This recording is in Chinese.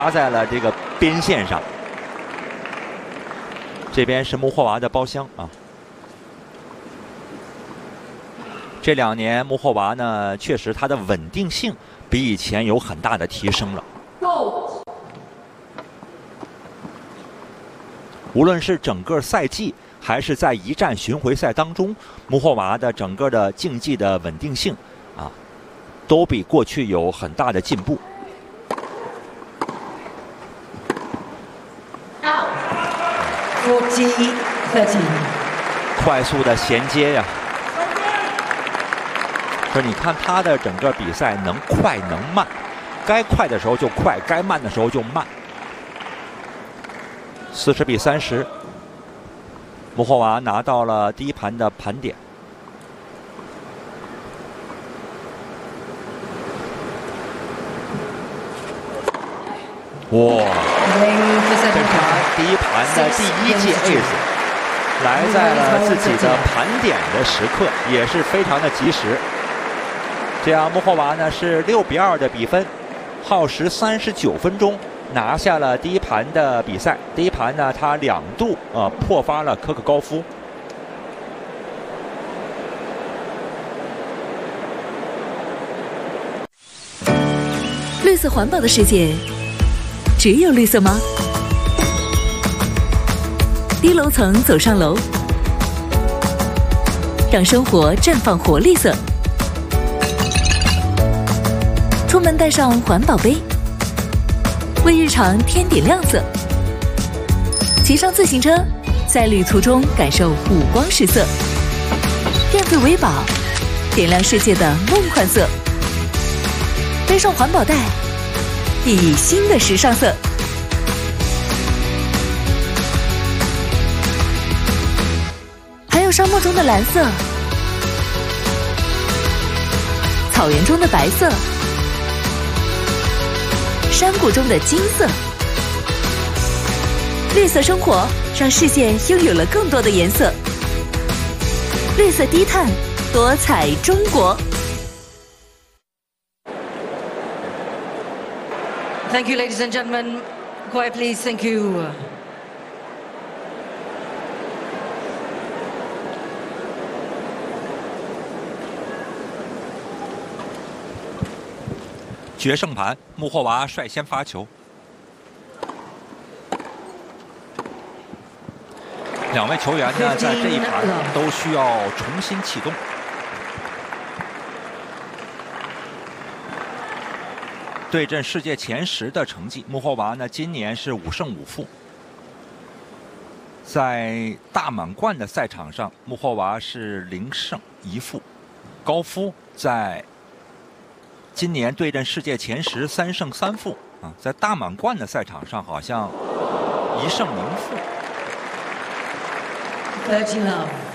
压在了这个边线上。这边是穆霍娃的包厢啊。这2年穆霍娃呢，确实他的稳定性比以前有很大的提升了。无论是整个赛季，还是在一战巡回赛当中，穆霍娃的整个的竞技的稳定性啊，都比过去有很大的进步。快速的衔接呀！说你看他的整个比赛能快能慢，该快的时候就快，该慢的时候就慢。40比30，穆霍娃拿到了第一盘的盘点。哇！这是他第一盘的第1届 Ace， 来在了自己的盘点的时刻，也是非常的及时。这样穆霍娃呢是6比2的比分，耗时39分钟拿下了第一盘的比赛。第一盘呢，他2度破发了科克高夫。 绿色环保的世界，只有绿色吗？低楼层走上楼，让生活绽放活绿色。出门带上环保杯，为日常添点亮色。骑上自行车，在旅途中感受五光十色。电费维宝，点亮世界的梦幻色。背上环保袋，熠熠新的时尚色。还有沙漠中的蓝色，草原中的白色，山谷中的金色。绿色生活让世界拥有了更多的颜色。绿色低碳，多彩中国。 Thank you, ladies and gentlemen. Quiet, please. Thank you. 决胜盘，穆霍娃率先发球。2位球员呢，在这一盘都需要重新启动。对阵世界前10的成绩，穆霍娃呢今年是5胜5负。在大满贯的赛场上，穆霍娃是0胜1负。高夫在今年对阵世界前10 3胜3负啊，在大满贯的赛场上好像1胜0负。 30 love.